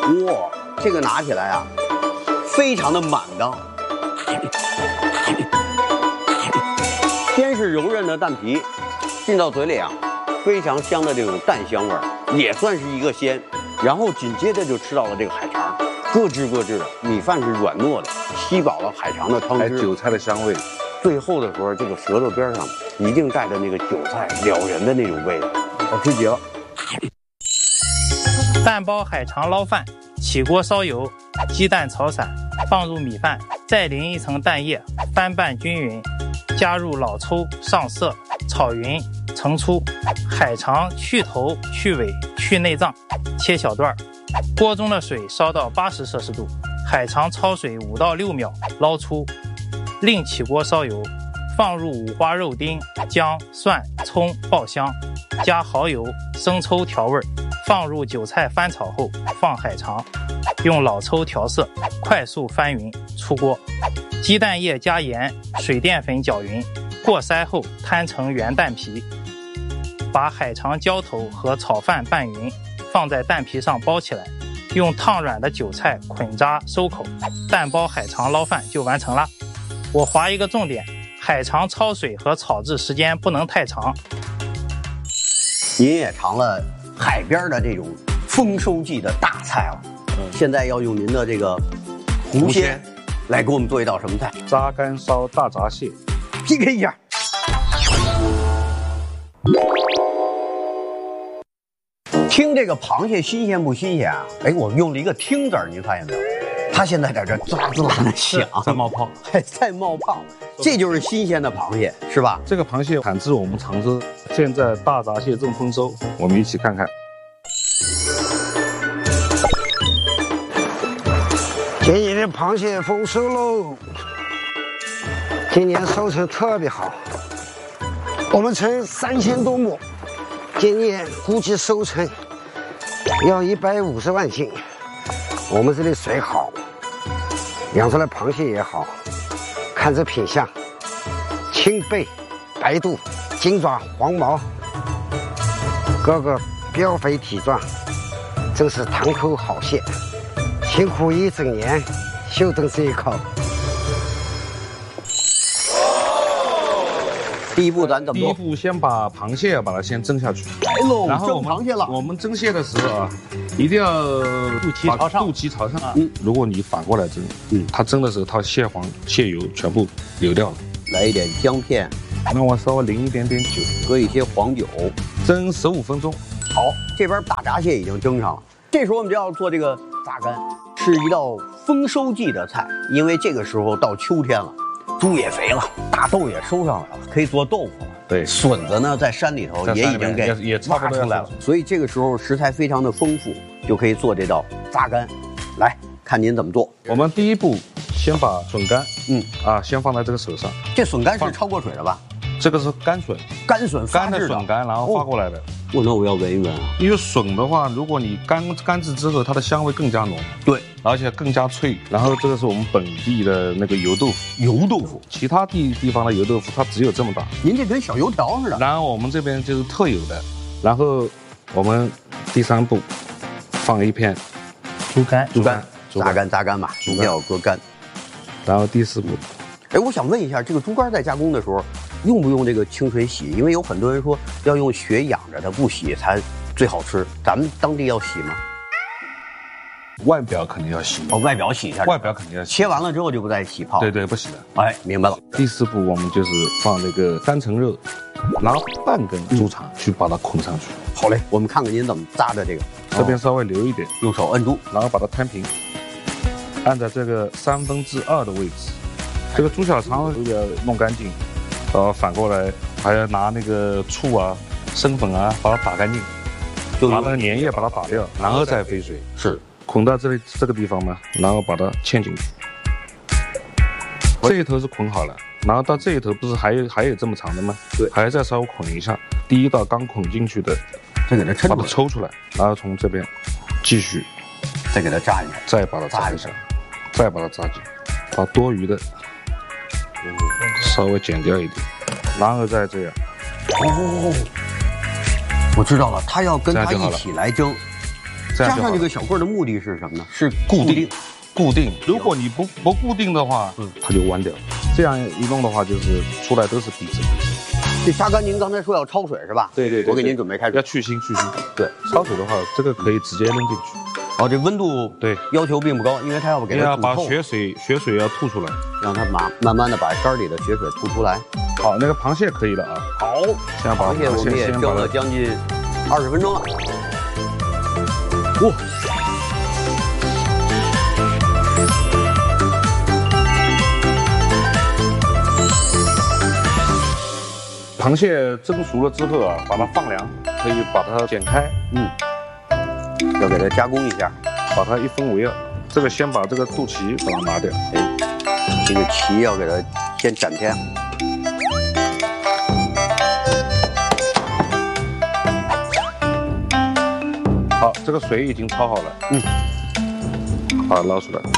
哇，这个拿起来啊，非常的满当。先是柔韧的蛋皮，进到嘴里啊，非常香的这种蛋香味儿，也算是一个鲜。然后紧接着就吃到了这个海肠，咯吱咯吱的，米饭是软糯的，吸饱了海肠的汤汁， 还有韭菜的香味。 最后的时候，这个舌头边上一定带着那个韭菜了人的那种味道，好吃极了。 蛋包海肠捞饭，起锅烧油，鸡蛋炒散，放入米饭，再淋一层蛋液，翻拌均匀，加入老抽上色，炒匀盛出。海肠去头去尾去内脏，切小段。锅中的水烧到80摄氏度，海肠焯水5到6秒，捞出。另起锅烧油，放入五花肉丁、姜、蒜、葱爆香，加蚝油、生抽调味，放入韭菜翻炒后，放海肠，用老抽调色，快速翻匀，出锅。鸡蛋液加盐、水淀粉搅匀，过筛后摊成圆蛋皮，把海肠浇头和炒饭拌匀，放在蛋皮上包起来，用烫软的韭菜捆扎收口，蛋包海肠捞饭就完成了。我划一个重点，海肠焯水和炒制时间不能太长。 您也尝了海边的这种丰收季的大菜了，现在要用您的这个狐仙来给我们做一道什么菜？ 炸干烧大闸蟹 PK 一下。听这个螃蟹新鲜不新鲜啊？哎，我用了一个听字儿，您发现没有？它现在在这滋啦滋啦的响， 在冒泡， 还在冒泡，这就是新鲜的螃蟹，是吧？ 这个螃蟹产自我们常州，现在大闸蟹正丰收，我们一起看看。 今年的螃蟹丰收喽，今年收成特别好，我们存3000多亩，今年估计收成要150万斤。我们这里水好，养出来螃蟹也好，看这品相，青背、白肚、金爪、黄毛，个个膘肥体壮，真是堂口好蟹。辛苦一整年，就等这一口。 第一步咱怎么做？ 第一步先把螃蟹把它先蒸下去， 来喽， 然后蒸螃蟹了。 我们蒸蟹的时候啊，一定要肚脐朝上。 肚脐朝上。如果你反过来蒸，它蒸的时候它蟹黄、蟹油全部流掉了。 来一点姜片， 那我稍微淋一点点酒， 搁一些黄酒， 蒸15分钟。 好，这边大闸蟹已经蒸上了，这时候我们就要做这个炸干，是一道丰收季的菜，因为这个时候到秋天了，猪也肥了，大豆也收上来了，可以做豆腐了。 对， 笋子呢在山里头也已经给也差不多挖出来了，所以这个时候食材非常的丰富，就可以做这道炸干。来看您怎么做。 我们第一步先把笋干，先放在这个手上。 这笋干是焯过水的吧？ 这个是干笋， 干笋干的笋干，然后发过来的。 那我要闻一闻啊。 因为笋的话，如果你干制之后，它的香味更加浓， 对， 而且更加脆。然后这个是我们本地的那个油豆腐， 油豆腐， 其他地方的油豆腐它只有这么大， 您这跟小油条似的。 然后我们这边就是特有的。然后我们第3步放一片猪肝， 炸干吧，一定要搁干。 然后第4步， 哎，我想问一下，这个猪肝在加工的时候用不用这个清水洗？因为有很多人说要用血养着它不洗才最好吃，咱们当地要洗吗？ 外表肯定要洗， 外表洗一下， 外表肯定要洗。 切完了之后就不再起泡。 对，不洗的。 哎，明白了。 第4步我们就是放那个3层肉，拿半根猪肠去把它捆上去。 好嘞，我们看看您怎么扎的这个。 这边稍微留一点， 用手摁住， 然后把它摊平，按在这个2/3的位置。这个猪小肠要弄干净，然后反过来还要拿那个醋啊、生粉啊把它打干净，把那个粘液把它打掉，然后再飞水。 是。 捆到这个地方嘛，然后把它嵌进去。这一头是捆好了，然后到这一头不是还有这么长的吗？ 对， 还要再稍微捆一下。第一道刚捆进去的， 再给它抻，把它抽出来，然后从这边继续再给它扎进去， 再把它扎一下，再把它扎紧，把多余的稍微减掉一点，然后再这样。 我知道了，它要跟它一起来蒸。 样就好了加上这个小棍儿的目的是什么呢？是固定。如果你不固定的话，它就弯掉。这样一弄的话，就是出来都是笔直。 这虾干您刚才说要焯水是吧？ 对， 我给您准备开要水。 去腥。 对， 焯水的话，这个可以直接扔进去。 哦，这温度对要求并不高，因为它要给你要把它煮透， 血水要吐出来。 让它慢慢的把肝里的血水吐出来。 好，那个螃蟹可以了啊。 好， 这样把螃蟹我们也先蒸了把将近20分钟了。哇！ 螃蟹蒸熟了之后啊，把它放凉，可以把它剪开， 要给它加工一下。 把它一分为二。这个先把这个肚脐把它拿掉。 这个鳍要给它先斩开。 好，这个水已经焯好了。把它捞出来。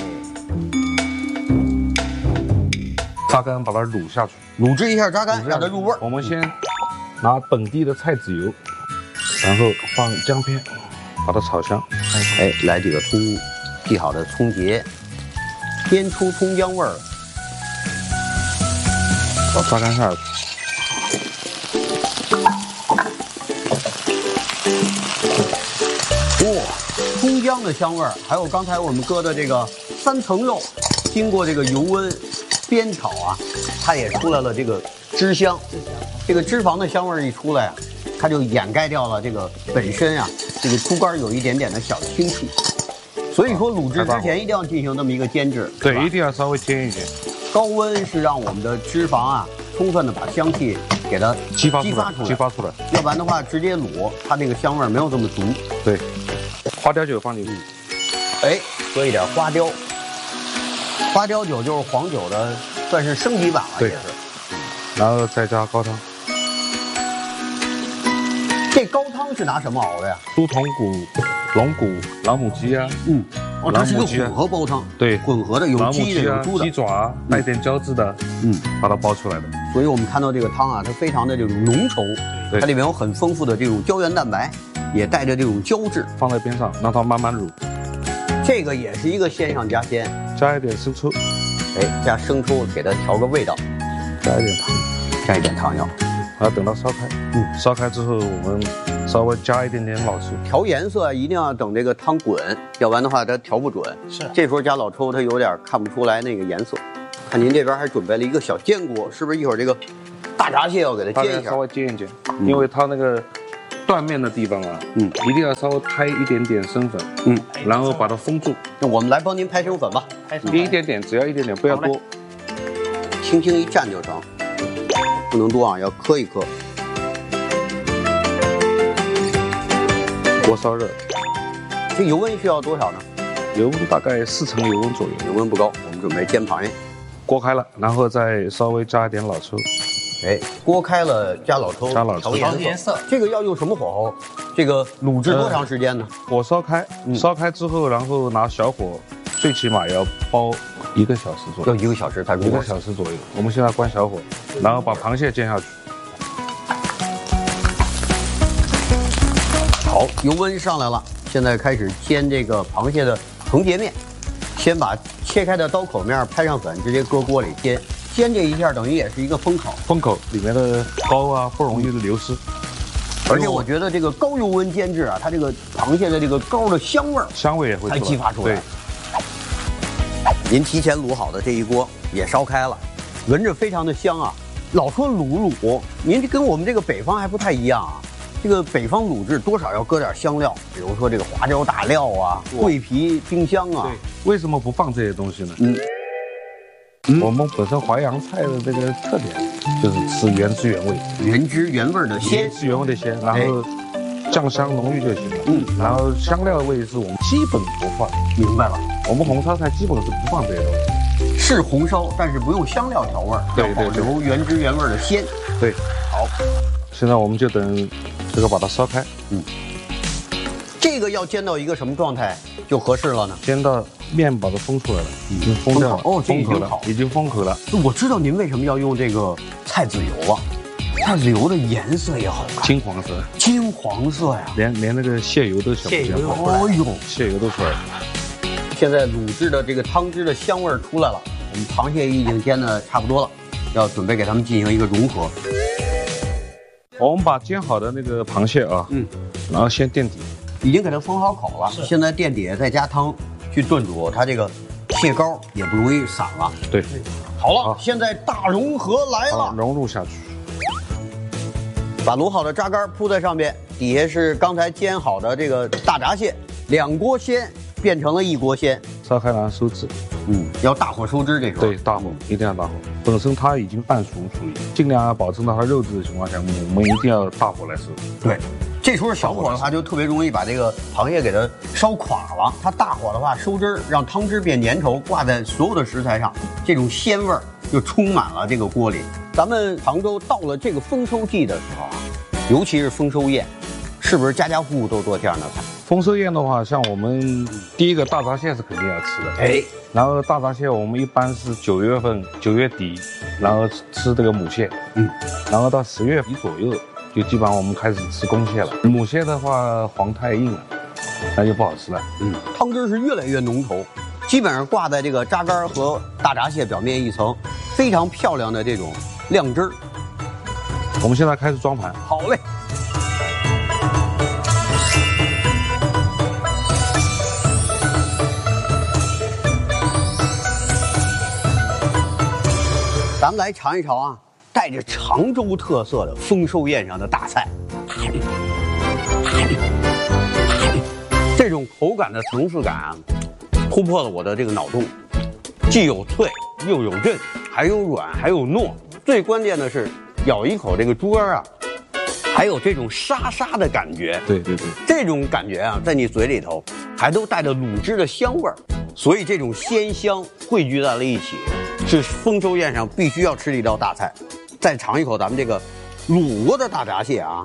榨干，把它卤下去。 卤制一下榨干，让它入味儿。 我们先拿本地的菜籽油，然后放姜片，把它炒香。 来几个葱，剔好的葱节，煸出葱姜味儿。 把榨干下去。 哇，葱姜的香味儿，还有刚才我们搁的这个3层肉，经过这个油温煸炒啊，它也出来了这个脂香。这个脂肪的香味儿一出来啊，它就掩盖掉了这个本身啊这个猪肝有一点点的小腥气。所以说卤制之前一定要进行这么一个煎制， 对，一定要稍微煎一煎。 高温是让我们的脂肪啊充分的把香气给它激发出来， 要不然的话直接卤，它这个香味儿没有这么足。 对，花雕酒放进去， 搁一点花雕，花雕酒就是黄酒的，算是升级版了，也对是。 然后再加高汤。 这高汤是拿什么熬的呀？ 猪筒骨、龙骨、老母鸡啊， 这是一个混合煲汤， 对， 混合的，有鸡的，有猪的， 鸡爪啊，带点胶质的，把它煲出来的。 所以我们看到这个汤啊，它非常的这种浓稠，它里面有很丰富的这种胶原蛋白，也带着这种胶质， 放在边上让它慢慢卤。 这个也是一个鲜上加鲜， 加一点生抽， 加生抽给它调个味道， 加一点糖， 加一点糖药。 然后等到烧开，烧开之后我们稍微加一点点老抽， 调颜色一定要等这个汤滚，要不然的话它调不准。 是， 这时候加老抽，它有点看不出来那个颜色。看您这边还准备了一个小煎锅，是不是一会儿这个大闸蟹要给它煎一下？ 稍微煎一煎，因为它那个断面的地方啊，一定要稍微拍一点点生粉，然后把它封住。 那我们来帮您拍生粉吧， 一点点，只要一点点，不要多， 轻轻一蘸就成。不能多啊，要磕一磕。 锅烧热， 这油温需要多少呢？ 油温大概4成油温左右， 油温不高，我们准备煎螃蟹。 锅开了，然后再稍微加一点老抽。 锅开了，加老抽， 调颜色。 这个要用什么火候？这个卤制多长时间呢？ 火烧开，烧开之后，然后拿小火，最起码要煲1个小时左右。 要1个小时才入味。1 个小时左右。我们现在关小火，然后把螃蟹煎下去。 好，油温上来了，现在开始煎这个螃蟹的横截面。先把切开的刀口面拍上粉，直接搁锅里煎。煎这一下等于也是一个封口， 里面的膏啊不容易流失。 而且我觉得这个高油温煎制啊，它这个螃蟹的这个膏的香味也会才激发出来。 对， 您提前卤好的这一锅也烧开了，闻着非常的香啊。老说卤，您这跟我们这个北方还不太一样啊。这个北方卤制多少要搁点香料，比如说这个花椒大料啊、桂皮、丁香啊。 对，为什么不放这些东西呢？我们本身淮扬菜的这个特点就是吃原汁原味， 原汁原味的鲜， 原味的鲜，然后酱香浓郁就行了。然后香料味是我们基本不放。 明白了， 我们红烧菜基本是不放这些东西。 是红烧，但是不用香料调味儿， 对， 保留原汁原味的鲜。 对， 好， 现在我们就等这个把它烧开。 这个要煎到一个什么状态就合适了呢？ 煎到面把它封出来了，已经封掉了。 这已经好， 已经封口了。 我知道您为什么要用这个菜籽油啊？菜它流的颜色也好看， 金黄色， 金黄色呀， 连那个蟹油都小不见黄。 哦呦， 蟹油都出来了。 现在卤制的这个汤汁的香味儿出来了，我们螃蟹已经煎的差不多了，要准备给它们进行一个融合。 我们把煎好的那个螃蟹啊，然后先垫底， 已经给它封好口了，现在垫底下再加汤去炖煮，它这个蟹膏也不容易散了。 对， 好了，现在大融合来了， 融入下去。 把卤好的渣干铺在上面，底下是刚才煎好的这个大闸蟹，2锅鲜变成了1锅鲜， 烧开然后收汁。 要大火收汁这时候。 对，大火一定要大火。本身它已经半熟，属于尽量要保证到它肉质的情况下，我们一定要大火来收。 对，这时候小火的话就特别容易把这个螃蟹给它烧垮了。它大火的话收汁儿，让汤汁变粘稠，挂在所有的食材上，这种鲜味儿就充满了这个锅里。咱们杭州到了这个丰收季的时候啊，尤其是丰收宴，是不是家家户户都做这样的菜？ 丰收宴的话，像我们第一个大闸蟹是肯定要吃的， 哎， 然后大闸蟹我们一般是9月份9月底，然后吃这个母蟹，然后到10月底左右，就基本上我们开始吃公蟹了。母蟹的话黄太硬了，那就不好吃了。 汤汁是越来越浓稠，基本上挂在这个渣干和大闸蟹表面一层非常漂亮的这种亮汁儿。 我们现在开始装盘。 好嘞。咱们来尝一尝啊，带着常州特色的丰收宴上的大菜。这种口感的层次感啊，突破了我的这个脑洞，既有脆又有韧，还有软还有糯，最关键的是咬一口这个猪肝啊，还有这种沙沙的感觉。 对， 这种感觉啊，在你嘴里头还都带着卤汁的香味儿，所以这种鲜香汇聚在了一起，是丰收宴上必须要吃的一道大菜。再尝一口咱们这个卤过的大闸蟹啊，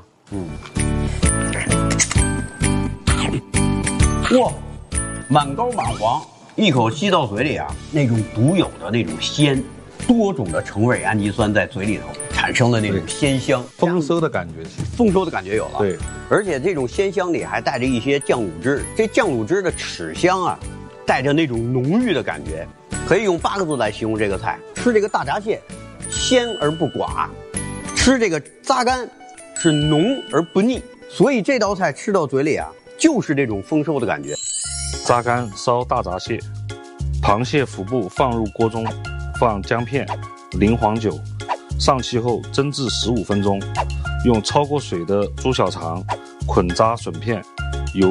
哇，满膏满黄，一口吸到嘴里啊，那种独有的那种鲜，多种的橙味氨基酸在嘴里头产生的那种鲜香， 丰收的感觉， 丰收的感觉有了。 对， 而且这种鲜香里还带着一些酱卤汁，这酱卤汁的豉香啊，带着那种浓郁的感觉，可以用8个字来形容这个菜。吃这个大闸蟹，鲜而不寡；吃这个渣干，是浓而不腻。所以这道菜吃到嘴里啊，就是这种丰收的感觉。 渣干烧大闸蟹，螃蟹腹部放入锅中，放姜片、淋黄酒，上气后蒸至15分钟，用焯过水的猪小肠捆扎笋片